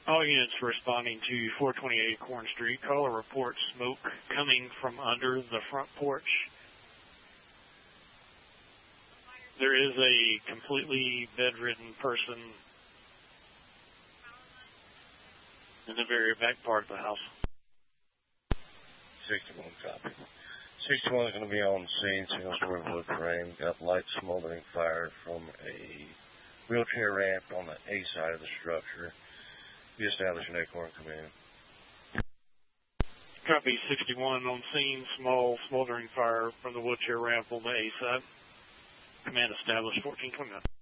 All units responding to 428 Acorn Street. Caller reports smoke coming from under the front porch. There is a completely bedridden person in the very back part of the house. 61 copy. 61 is going to be on the scene, single-story wood frame. Got light smoldering fire from a wheelchair ramp on the A side of the structure. Be established an Acorn command. Copy 61 on scene, small smoldering fire from the wheelchair ramp on the A side. Command established 1429.